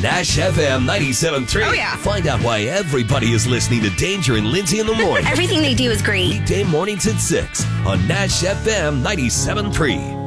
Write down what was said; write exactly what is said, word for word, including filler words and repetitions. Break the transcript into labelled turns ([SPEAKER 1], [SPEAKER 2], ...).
[SPEAKER 1] Nash F M ninety-seven point three.
[SPEAKER 2] Oh, yeah.
[SPEAKER 1] Find out why everybody is listening to Danger and Lindsay in the morning.
[SPEAKER 2] Everything they do is great.
[SPEAKER 1] Weekday mornings at six on Nash F M ninety-seven point three.